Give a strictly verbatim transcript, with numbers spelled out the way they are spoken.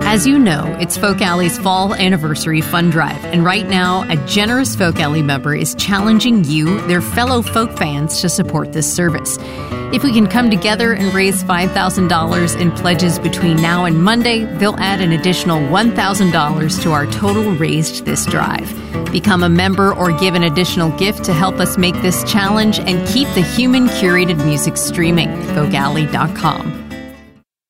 As you know, it's Folk Alley's Fall Anniversary Fund Drive, and right now, a generous Folk Alley member is challenging you, their fellow folk fans, to support this service. If we can come together and raise five thousand dollars in pledges between now and Monday, they'll add an additional one thousand dollars to our total raised this drive. Become a member or give an additional gift to help us make this challenge and keep the human curated music streaming. folk alley dot com.